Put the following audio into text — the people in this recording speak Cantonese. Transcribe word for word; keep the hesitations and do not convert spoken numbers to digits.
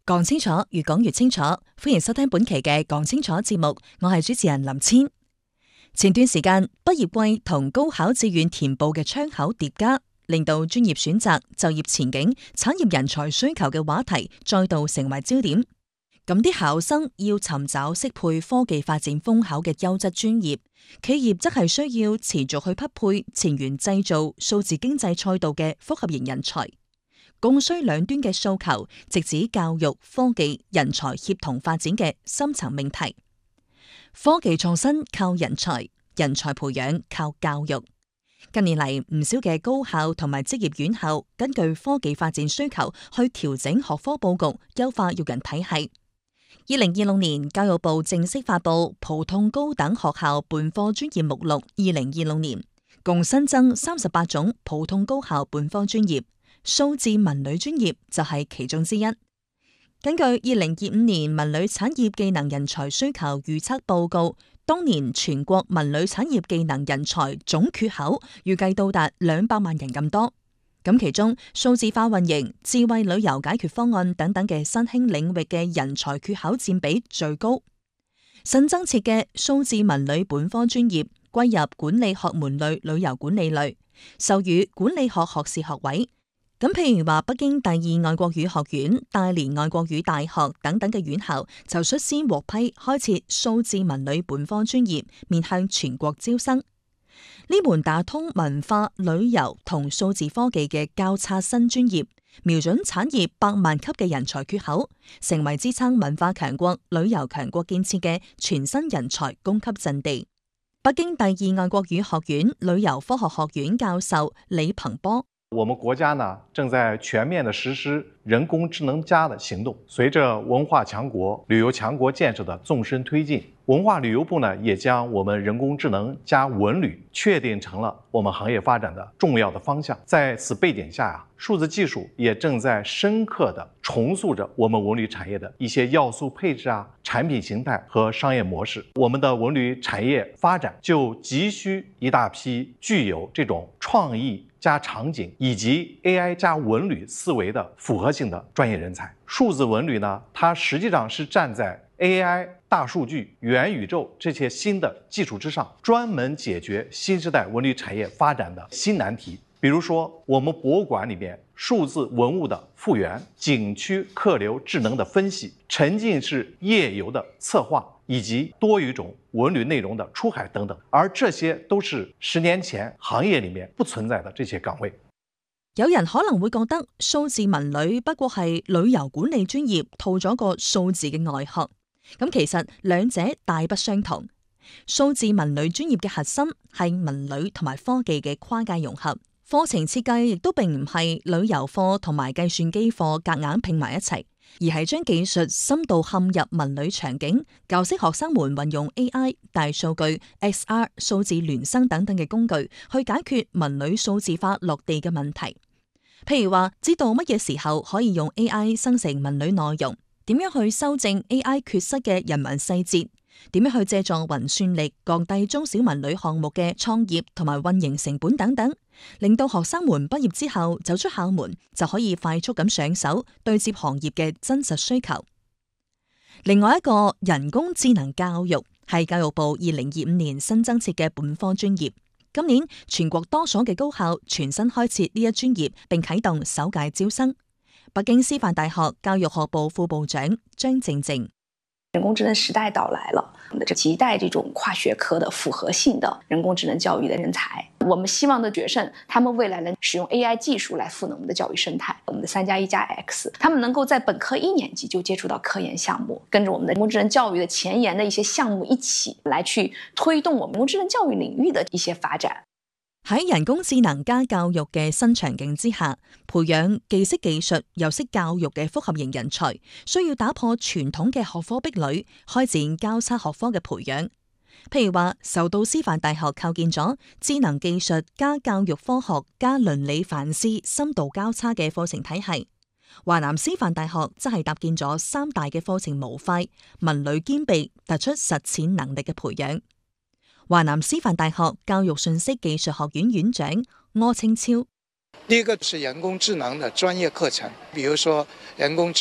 講清楚，越講越清楚。歡迎收聽本期嘅講清楚節目，我係主持人林千。前段時間畢業季同高考志願填報嘅窗口疊加，令到專業選擇、就業前景、產業人才需求嘅話題再度成為焦點。咁啲考生要尋找適配科技發展風口嘅優質專業，企業則係需要持續去匹配前沿製造、數字經濟賽道嘅複合型人才。供需兩端嘅訴求，直指教育、科技、人才協同發展嘅深層命題。科技創新靠人才，人才培養靠教育。近年嚟，唔少嘅高校同埋職業院校根據科技發展需求去調整學科佈局，優化育人體系。二零二六年，教育部正式發布普通高等學校本科專業目錄，二零二六年共新增三十八種普通高校本科專業。數字文旅專業就係其中之一。根據二零二五年文旅產業技能人才需求預測報告，當年全國文旅產業技能人才總缺口預計到達兩百萬人咁多。咁其中數字化運營、智慧旅遊解決方案等等嘅新興領域嘅人才缺口佔比最高。新增設嘅數字文旅本科專業歸入管理學門類旅遊管理類，授予管理學學士學位。咁譬如話，北京第二外國語學院、大連外國語大學等等嘅院校就率先獲批開設數字文旅本科專業，面向全國招生。呢門打通文化、旅遊同數字科技嘅交叉新專業，瞄準產業百萬級嘅人才缺口，成為支撐文化強國、旅遊強國建設嘅全新人才供給陣地。北京第二外國語學院旅遊科學學院教授李鵬波。 我們國家呢正在全面的實施人工智能加的行動。隨着文化強國、旅遊強國建設的縱深推進，文化旅遊部呢也將我們人工智能加文旅確定成了我們行業發展的重要的方向。在此背景下呀，數字技術也正在深刻的重塑着我們文旅產業的一些要素配置啊、產品形態和商業模式。我們的文旅產業發展就急需一大批具有這種創意加場景以及 A I 加文旅思維的複合性的專業人才。數字文旅呢，它實際上是站在 A I、大數據、元宇宙這些新的技術之上，專門解決新時代文旅產業發展的新難題。比如說，我們博物館裏面數字文物的復原、景區客流智能的分析、沉浸式夜遊的策劃，以及多語種文旅內容的出海等等，而這些都是十年前行業裏面不存在的這些崗位。 有人可能會覺得數字文旅不過係旅遊管理專業套咗個數字嘅外殼，咁其實兩者大不相同。數字文旅專業嘅核心係文旅同埋科技嘅跨界融合，課程設計亦都並唔係旅遊課同埋計算機課夾硬拼埋一齊，而係將技術深度嵌入文旅場景，教識學生們運用 A I、大數據、X R、數字孿生等等嘅工具去解決文旅數字化落地嘅問題。譬如話，知道乜嘢時候可以用 A I 生成文旅內容，點樣去修正 A I 缺失嘅人文細節，點樣去借助雲算力降低中小文旅項目嘅創業同埋運營成本等等，令到學生們畢業之後走出校門就可以快速咁上手對接行業嘅真實需求。另外一個人工智能教育係教育部二零二五年新增設嘅本科專業。今年全國多所嘅高校全新開設呢一專業，並啟動首屆招生。北京師範大學教育學部副部長張靜靜。 人工智能時代到來了，我們期待這種跨學科的複合性的人工智能教育的人才。我們希望的學生，他們未來能使用 A I 技術來賦能我們的教育生態。我們的三加一加 X， 他們能夠在本科一年級就接觸到科研項目，跟着我們的人工智能教育的前沿的一些項目一起來去推動我們人工智能教育領域的一些發展。 喺人工智能加教育嘅新場景之下，培養既識技術又識教育嘅複合型人才，需要打破傳統嘅學科壁壘，開展交叉學科嘅培養。譬如話，受到師範大學構建咗智能技術加教育科學加倫理反思深度交叉嘅課程體系，華南師範大學則係搭建咗三大嘅課程模塊，文旅兼備，突出實踐能力嘅培養。華南師範大學教育信息技術學院院長柯清超。 第一個是人工智能的專業課程，比如說人工智